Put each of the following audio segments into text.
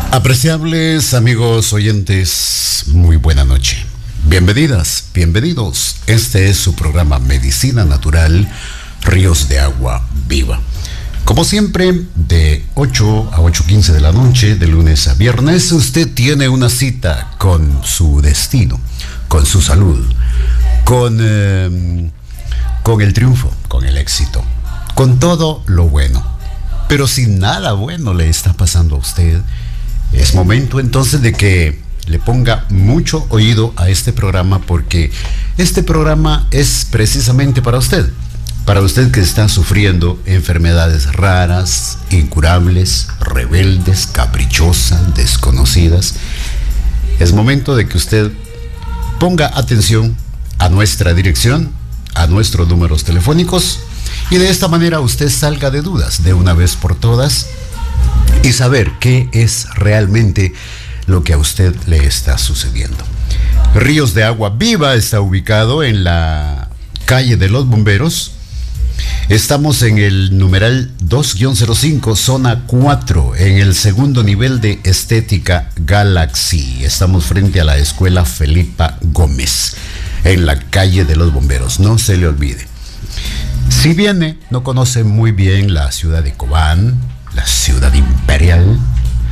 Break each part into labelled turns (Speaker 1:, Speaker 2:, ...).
Speaker 1: Apreciables amigos oyentes, muy buena noche. Bienvenidas, bienvenidos. Este es su programa Medicina Natural, Ríos de Agua Viva. Como siempre, de 8 a 8:15 de la noche, de lunes a viernes, usted tiene una cita con su destino, con su salud, con el triunfo, con el éxito, con todo lo bueno. Pero si nada bueno le está pasando a usted, es momento entonces de que le ponga mucho oído a este programa, porque este programa es precisamente para usted que está sufriendo enfermedades raras, incurables, rebeldes, caprichosas, desconocidas. Es momento de que usted ponga atención a nuestra dirección, a nuestros números telefónicos, y de esta manera usted salga de dudas de una vez por todas y saber qué es realmente lo que a usted le está sucediendo. Ríos de Agua Viva está ubicado en la calle de los Bomberos. Estamos en el numeral 2-05, zona 4, en el segundo nivel de Estética Galaxy. Estamos frente a la escuela Felipa Gómez, en la calle de los Bomberos, no se le olvide. Si viene, no conoce muy bien la ciudad de Cobán, la ciudad imperial,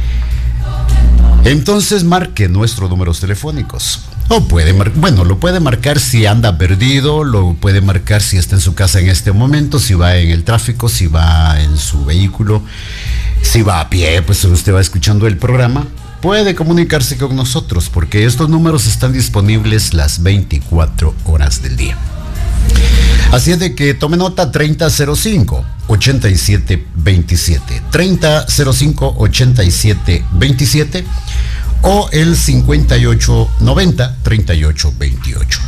Speaker 1: entonces marque nuestros números telefónicos. O lo puede marcar si anda perdido, lo puede marcar si está en su casa en este momento, si va en el tráfico, si va en su vehículo, si va a pie, pues usted va escuchando el programa. Puede comunicarse con nosotros porque estos números están disponibles las 24 horas del día. Así es de que tome nota: 3005-8727, 3005-8727 o el 5890-3828,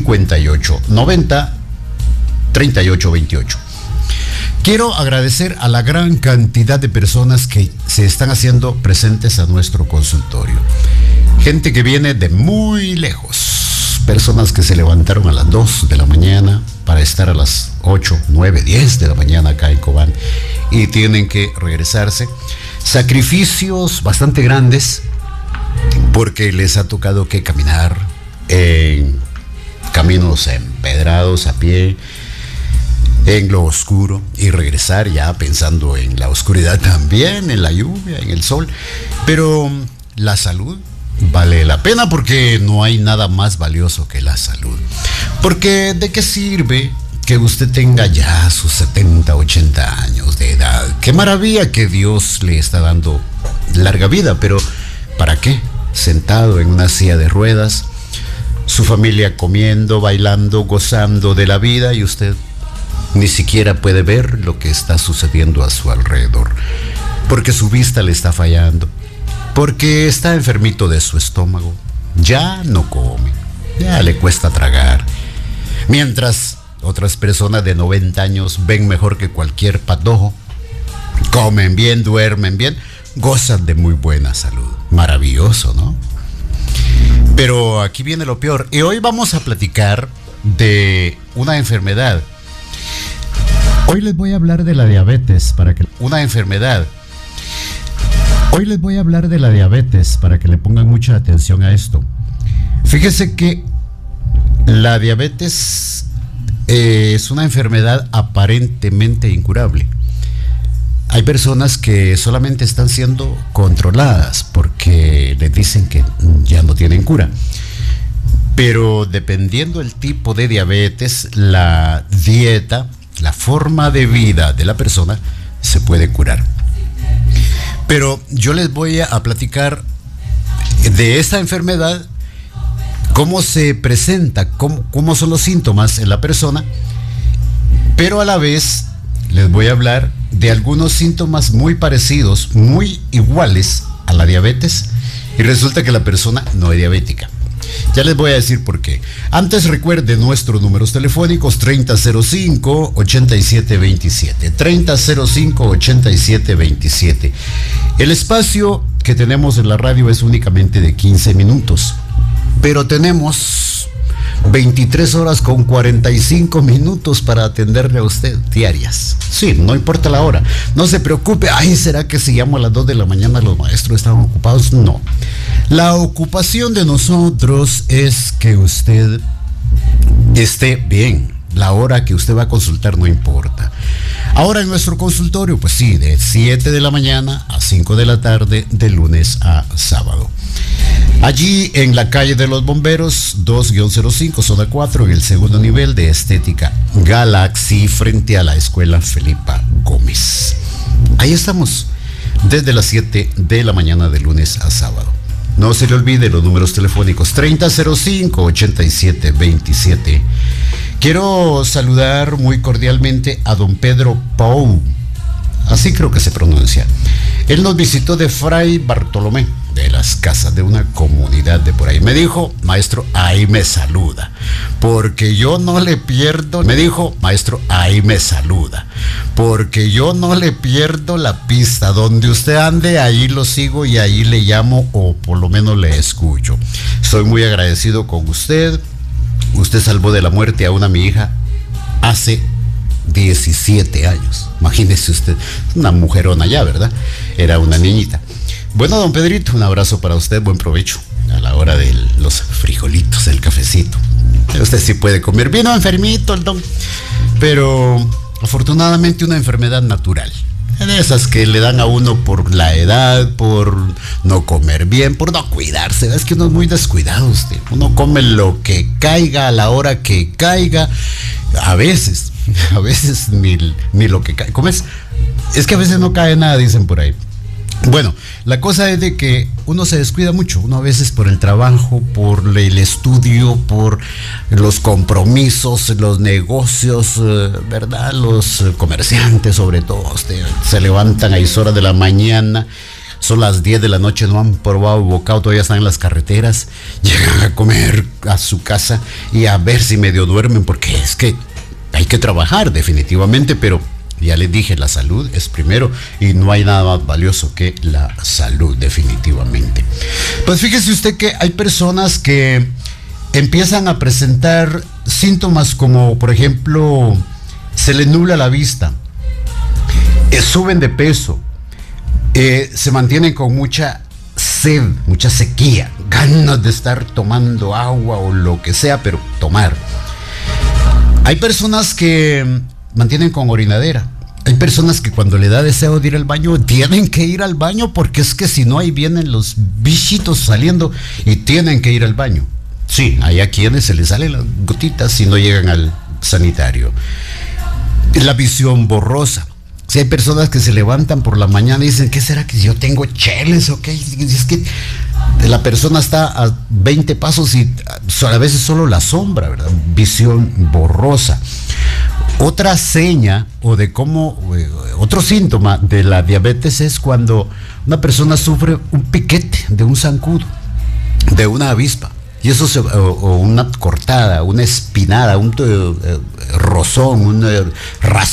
Speaker 1: 5890-3828. Quiero agradecer a la gran cantidad de personas que se están haciendo presentes a nuestro consultorio. Gente que viene de muy lejos, personas que se levantaron a las 2 de la mañana para estar a las 8, 9, 10 de la mañana acá en Cobán y tienen que regresarse. Sacrificios bastante grandes porque les ha tocado que caminar en caminos empedrados a pie, en lo oscuro, y regresar ya pensando en la oscuridad también, en la lluvia, en el sol. Pero la salud vale la pena, porque no hay nada más valioso que la salud. Porque ¿de qué sirve que usted tenga ya sus 70, 80 años de edad? Qué maravilla que Dios le está dando larga vida, pero ¿para qué? Sentado en una silla de ruedas, su familia comiendo, bailando, gozando de la vida, y usted ni siquiera puede ver lo que está sucediendo a su alrededor, porque su vista le está fallando, porque está enfermito de su estómago, ya no come, ya le cuesta tragar, mientras otras personas de 90 años ven mejor que cualquier patojo, comen bien, duermen bien, gozan de muy buena salud. Maravilloso, ¿no? Pero aquí viene lo peor, y hoy vamos a platicar de una enfermedad. Hoy les voy a hablar de la diabetes para que le pongan mucha atención a esto. Fíjese que la diabetes es una enfermedad aparentemente incurable. Hay personas que solamente están siendo controladas porque les dicen que ya no tienen cura. Pero dependiendo del tipo de diabetes, la dieta, la forma de vida de la persona se puede curar. Pero yo les voy a platicar de esta enfermedad, cómo se presenta, cómo son los síntomas en la persona, pero a la vez les voy a hablar de algunos síntomas muy parecidos, muy iguales a la diabetes, y resulta que la persona no es diabética. Ya les voy a decir por qué. Antes recuerden nuestros números telefónicos: 3005-8727, 3005-8727. El espacio que tenemos en la radio es únicamente de 15 minutos, pero tenemos 23 horas con 45 minutos para atenderle a usted diarias. Sí, no importa la hora. No se preocupe, ay, ¿será que si llamo a las 2 de la mañana los maestros estaban ocupados? No. La ocupación de nosotros es que usted esté bien. La hora que usted va a consultar no importa. Ahora en nuestro consultorio, pues sí, de 7 de la mañana a 5 de la tarde, de lunes a sábado. Allí en la calle de los Bomberos, 2-05, zona 4, en el segundo nivel de Estética Galaxy, frente a la Escuela Felipa Gómez. Ahí estamos, desde las 7 de la mañana de lunes a sábado. No se le olvide los números telefónicos 3005-8727. Quiero saludar muy cordialmente a don Pedro Pou, así creo que se pronuncia. Él nos visitó de Fray Bartolomé, de las Casas, de una comunidad de por ahí. Me dijo, maestro, ahí me saluda, porque yo no le pierdo, me dijo, maestro, ahí me saluda, porque yo no le pierdo la pista. Donde usted ande, ahí lo sigo y ahí le llamo, o por lo menos le escucho. Soy muy agradecido con usted. Usted salvó de la muerte a mi hija hace 17 años. Imagínese usted, una mujerona ya, ¿verdad? Era una niñita. Bueno, don Pedrito, un abrazo para usted, buen provecho a la hora de los frijolitos, el cafecito. Usted sí puede comer. Vino enfermito el don, pero afortunadamente una enfermedad natural. De esas que le dan a uno por la edad, por no comer bien, por no cuidarse. Es que uno es muy descuidado usted. Uno come lo que caiga a la hora que caiga. A veces ni lo que cae. ¿Cómo es? Es que a veces no cae nada, dicen por ahí. Bueno, la cosa es de que uno se descuida mucho, uno a veces por el trabajo, por el estudio, por los compromisos, los negocios, ¿verdad? Los comerciantes sobre todo, se levantan a esa hora de la mañana, son las 10 de la noche, no han probado bocado, todavía están en las carreteras, llegan a comer a su casa y a ver si medio duermen, porque es que hay que trabajar definitivamente, pero ya les dije, la salud es primero y no hay nada más valioso que la salud, definitivamente. Pues fíjese usted que hay personas que empiezan a presentar síntomas como, por ejemplo, se les nubla la vista, suben de peso, se mantienen con mucha sed, mucha sequía, ganas de estar tomando agua o lo que sea, pero tomar. Hay personas que mantienen con orinadera. Hay personas que cuando le da deseo de ir al baño, tienen que ir al baño, porque es que si no, ahí vienen los bichitos saliendo y tienen que ir al baño. Sí, hay a quienes se les salen las gotitas si no llegan al sanitario. La visión borrosa. Si hay personas que se levantan por la mañana y dicen, ¿qué será que yo tengo cheles o qué? Es que la persona está a 20 pasos y a veces solo la sombra, ¿verdad? Visión borrosa. Otra seña otro síntoma de la diabetes es cuando una persona sufre un piquete de un zancudo, de una avispa, y eso o una cortada, una espinada, un rozón, un rasguño